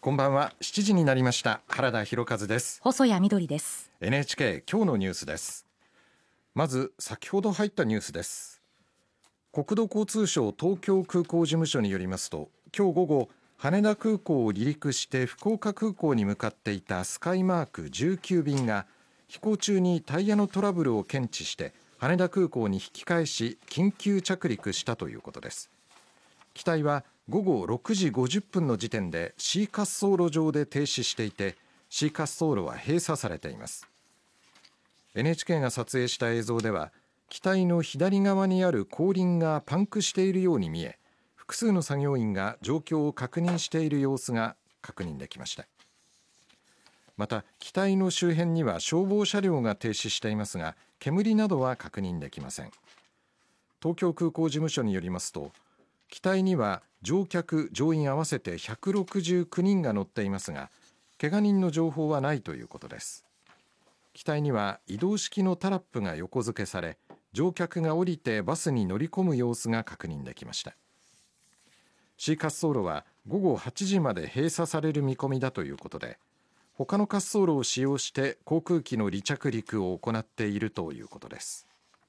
こんばんは。7時になりました。原田博和です。 細谷みどりです。 NHK 今日のニュースです。まず先ほど入ったニュースです。国土交通省東京空港事務所によりますと、今日午後羽田空港を離陸して福岡空港に向かっていたスカイマーク19便が飛行中にタイヤのトラブルを検知して羽田空港に引き返し緊急着陸したということです。機体は午後6時50分の時点で C 滑走路上で停止していて、 C 滑走路は閉鎖されています。 NHK が撮影した映像では、機体の左側にある後輪がパンクしているように見え、複数の作業員が状況を確認している様子が確認できました。また機体の周辺には消防車両が停止していますが、煙などは確認できません。東京空港事務所によりますと、機体には乗客乗員合わせて169人が乗っていますが、怪我人の情報はないということです。機体には移動式のタラップが横付けされ、乗客が降りてバスに乗り込む様子が確認できました。 C 滑走路は午後8時まで閉鎖される見込みだということで、他の滑走路を使用して航空機の離着陸を行っているということです。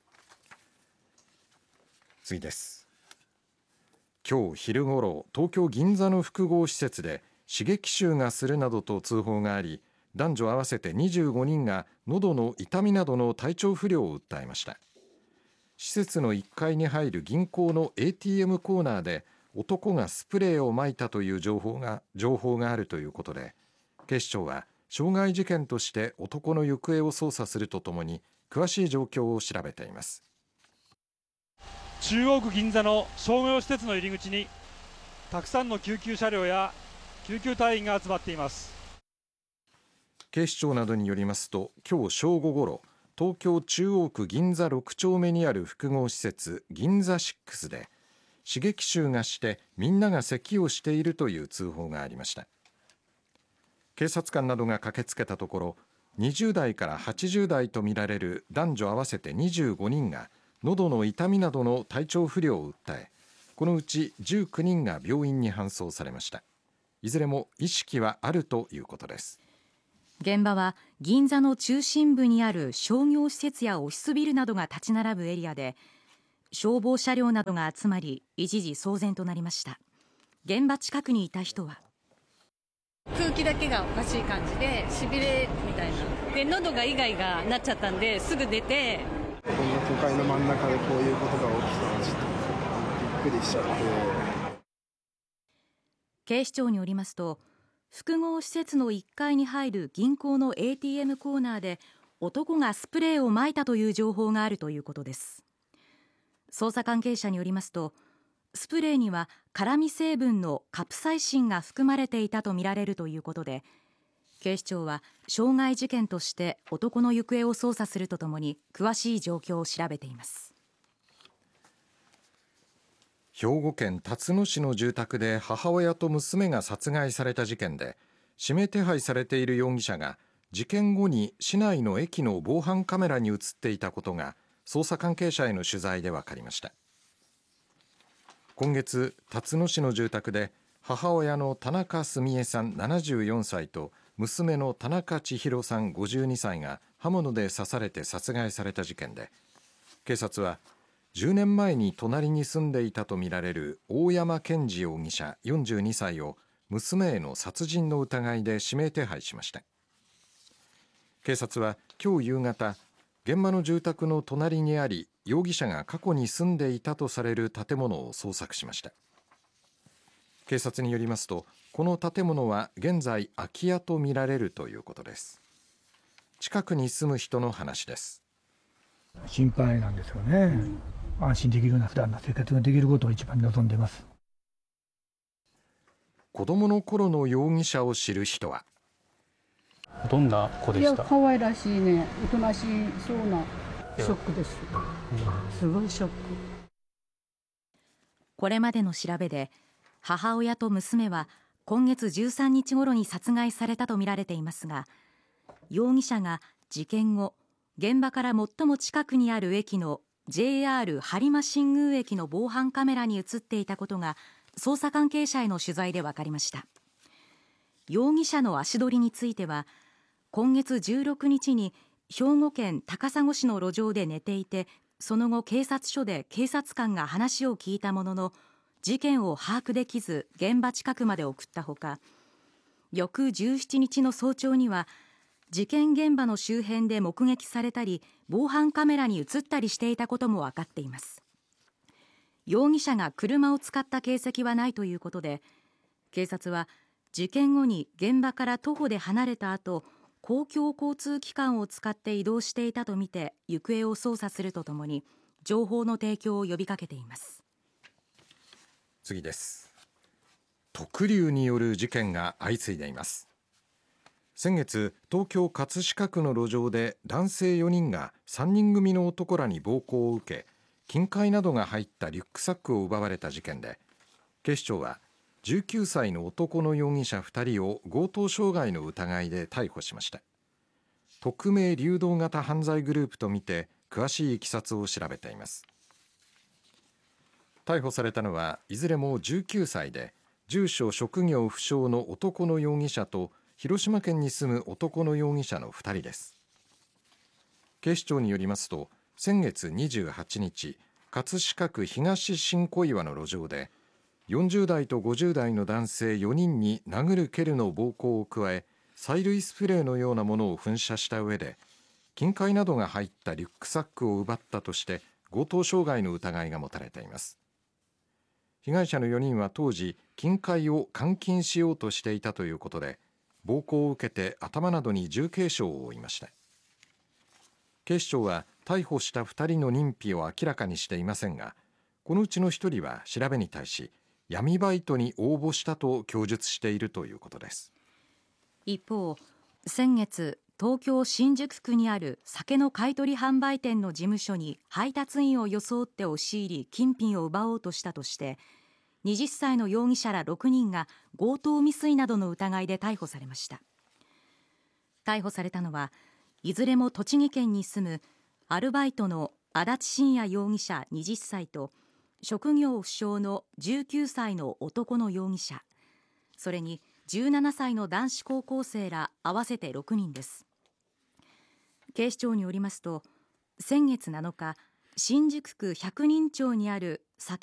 次です。今日昼ごろ、東京銀座の複合施設で刺激臭がするなどと通報があり、男女合わせて25人が喉の痛みなどの体調不良を訴えました。施設の1階に入る銀行の ATM コーナーで男がスプレーを撒いたという情報があるということで、警視庁は傷害事件として男の行方を捜査するとともに詳しい状況を調べています。 中央区銀座の商業施設の入り口にたくさんの救急車両や救急隊員が集まっています。 警視庁などによりますと、今日正午ごろ、東京中央区銀座6丁目にある複合施設銀座6で刺激臭がしてみんなが咳をしているという通報がありました。警察官などが駆けつけたところ、20代から80代とみられる男女合わせて25人が喉の痛みなどの体調不良を訴え、このうち19人が病院に搬送されました。いずれも意識はあるということです。 現場は銀座の中心部にある商業施設やオフィスビルなどが立ち並ぶエリアで、消防車両などが集まり一時騒然となりました。現場近くにいた人は、 空気だけがおかしい感じでしびれみたいなで、喉がイガイガなっちゃったんですぐ出て、 こんな都会の真ん中でこういうことが起きたらちょっとびっくりしちゃって。 警視庁によりますと、複合施設の1階に入る銀行の ATM コーナーで男がスプレーを撒いたという情報があるということです。捜査関係者によりますと、スプレーには辛味成分のカプサイシンが含まれていたとみられるということで、警視庁は傷害事件として男の行方を捜査するとともに詳しい状況を調べています。 兵庫県辰野市の住宅で母親と娘が殺害された事件で、指名手配されている容疑者が事件後に市内の駅の防犯カメラに映っていたことが捜査関係者への取材で分かりました。今月、辰野市の住宅で母親の田中澄江さん74歳と娘の田中千尋さん52歳が刃物で刺されて殺害された事件で、警察は10年前に隣に住んでいたとみられる大山健二容疑者42歳を娘への殺人の疑いで指名手配しました。警察は今日夕方、現場の住宅の隣にあり容疑者が過去に住んでいたとされる建物を捜索しました。警察によりますと、この建物は現在空き家とみられるということです。近くに住む人の話です。 心配なんですよね。安心できるような普段の生活ができることを一番望んでいます。 子供の頃の容疑者を知る人は、 どんな子でした？ いや、可愛らしいね、おとなしそうな。ショックです。すごいショック。 これまでの調べで、母親と娘は今月13日頃に殺害されたとみられていますが、容疑者が事件後、現場から最も近くにある駅の JR 播磨新宮駅の防犯カメラに映っていたことが捜査関係者への取材で分かりました。 容疑者の足取りについては、今月16日に兵庫県高砂市の路上で寝ていて、その後警察署で警察官が話を聞いたものの、事件を把握できず現場近くまで送ったほか、翌17日の早朝には事件現場の周辺で目撃されたり、防犯カメラに映ったりしていたことも分かっています。容疑者が車を使った形跡はないということで、警察は事件後に現場から徒歩で離れた後、公共交通機関を使って移動していたとみて行方を捜査するとともに、情報の提供を呼びかけています。 次です。特竜による事件が相次いでいます。先月、東京葛飾区の路上で男性4人が3人組の男らに暴行を受け、金塊などが入ったリュックサックを奪われた事件で、警視庁は19歳の男の容疑者2人を強盗傷害の疑いで逮捕しました。匿名流動型犯罪グループとみて詳しいいきさつを調べています。逮捕されたのはいずれも19歳で、住所職業不詳の男の容疑者と広島県に住む男の容疑者の2人です。警視庁によりますと、先月28日、葛飾区東新小岩の路上で40代と50代の男性4人に殴る蹴るの暴行を加え、催涙スプレーのようなものを噴射した上で、金塊などが入ったリュックサックを奪ったとして強盗傷害の疑いが持たれています。被害者の4人は当時、金塊を換金しようとしていたということで、暴行を受けて頭などに重軽傷を負いました。警視庁は逮捕した2人の認否を明らかにしていませんが、このうちの1人は調べに対し、闇バイトに応募したと供述しているということです。 一方、先月、東京新宿区にある酒の買取販売店の事務所に配達員を装って押し入り、金品を奪おうとしたとして20歳の容疑者ら6人が強盗未遂などの疑いで逮捕されました。逮捕されたのはいずれも栃木県に住むアルバイトの足立信也容疑者20歳と職業不詳の19歳の男の容疑者、それに17歳の男子高校生ら合わせて6人です。警視庁によりますと、先月7日、新宿区百人町にある酒